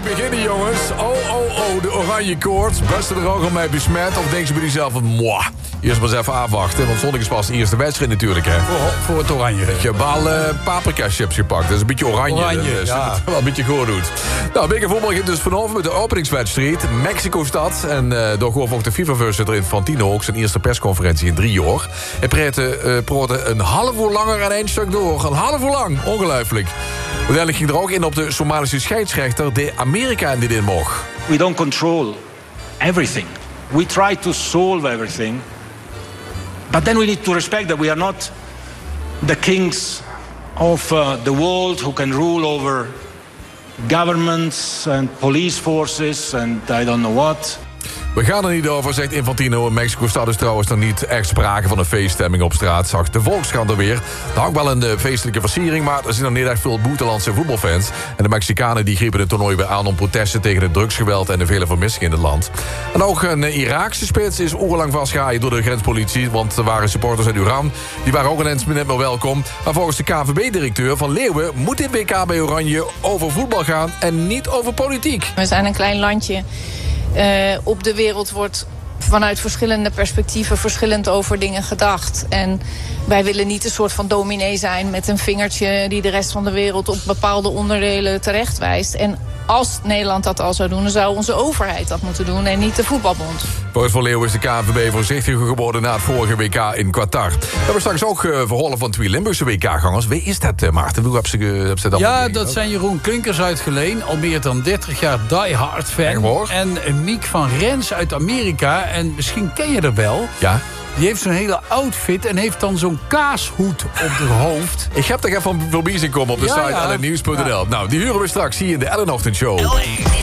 beginnen, jongens. Oh, de oranje koorts. Busten er ook al mee besmet? Of denken ze bij jezelf van, mwah, eerst maar eens even afwachten. Want zondag is pas de eerste wedstrijd natuurlijk, hè. Voor het oranje. Je hebt al paprika chips gepakt. Dat is een beetje oranje. Dus ja. het wel een beetje goed doet. Nou, bekervoetbal begint dus vanavond met de openingswedstrijd. Mexico-stad. En door gewoon de FIFA-voorzitter Infantino ook zijn eerste persconferentie in 3 jaar. Hij praatte een half uur langer aan één stuk door. Een half uur lang. Ongelooflijk. Uiteindelijk ging er ook in op de Somalische scheidsrechter die Amerika dit in mocht. We don't control everything. We try to solve everything. But then we need to respect that we are not the kings of the world who can rule over governments and police forces and I don't know what. We gaan er niet over, zegt Infantino. In Mexico-stad is trouwens nog niet echt sprake van een feeststemming op straat. Zag de Volkskrant er weer. Nou, ook wel een feestelijke versiering, maar er zijn nog niet echt veel buitenlandse voetbalfans. En de Mexicanen die griepen het toernooi weer aan om protesten tegen het drugsgeweld en de vele vermissingen in het land. En ook een Iraakse spits is urenlang vastgehouden door de grenspolitie, want er waren supporters uit Iran. Die waren ook ineens net meer welkom. Maar volgens de KNVB-directeur van Leeuwen moet dit WK bij Oranje over voetbal gaan en niet over politiek. We zijn een klein landje. Op de wereld wordt vanuit verschillende perspectieven verschillend over dingen gedacht. En wij willen niet een soort van dominee zijn met een vingertje die de rest van de wereld op bepaalde onderdelen terecht wijst. En als Nederland dat al zou doen, dan zou onze overheid dat moeten doen en niet de voetbalbond. Volgens Van Leeuwen is de KNVB voorzichtiger geworden na het vorige WK in Qatar. We hebben straks ook verholen van 2 Limburgse WK-gangers. Wie is dat, Maarten? Hoe heb ze dat? Ja, dat zijn Jeroen Klinkers uit Geleen. Al meer dan 30 jaar die-hard fan. En Miek van Rens uit Amerika. En misschien ken je er wel. Ja. Die heeft zo'n hele outfit en heeft dan zo'n kaashoed op haar hoofd. Ik heb er even voorbij zien komen op de site lnnieuws.nl. Nou, die huren we straks hier in de Ellen Ochtend Show.